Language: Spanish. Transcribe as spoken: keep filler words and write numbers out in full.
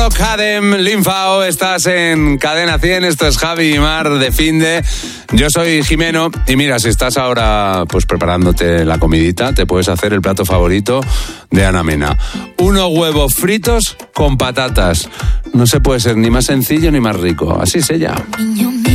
Rock, Adem, Linfao, estás en Cadena cien, esto es Javi y Mar de Finde. Yo soy Jimeno y mira, si estás ahora pues preparándote la comidita, te puedes hacer el plato favorito de Ana Mena. Unos huevos fritos con patatas. No se puede ser ni más sencillo ni más rico. Así es ella. Niño